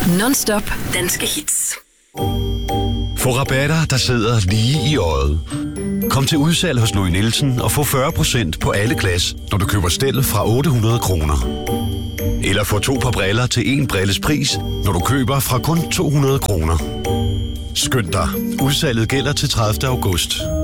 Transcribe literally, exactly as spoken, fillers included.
Non-stop danske hits. Få rabatter, der sidder lige i øjet. Kom til udsalg hos Louis Nielsen og få fyrre procent på alle glas, når du køber stel fra otte hundrede kroner. Eller få to par briller til en brilles pris, når du køber fra kun to hundrede kroner. Skynd dig. Udsalget gælder til tredivte august.